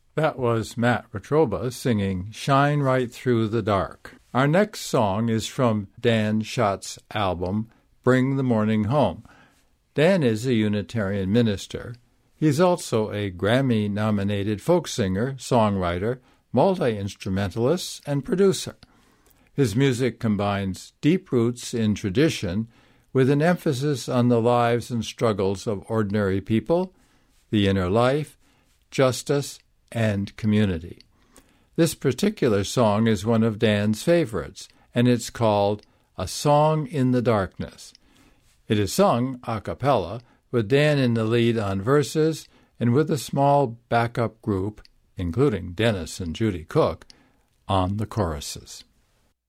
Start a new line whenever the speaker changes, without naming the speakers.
That was Matt Wetruba singing Shine Right Through the Dark. Our next song is from Dan Schatz's album, Bring the Morning Home. Dan is a Unitarian minister. He's also a Grammy-nominated folk singer, songwriter, multi-instrumentalist, and producer. His music combines deep roots in tradition with an emphasis on the lives and struggles of ordinary people, the inner life, justice, and community. This particular song is one of Dan's favorites, and it's called A Song in the Darkness. It is sung a cappella, with Dan in the lead on verses and with a small backup group, including Dennis and Judy Cook, on the choruses.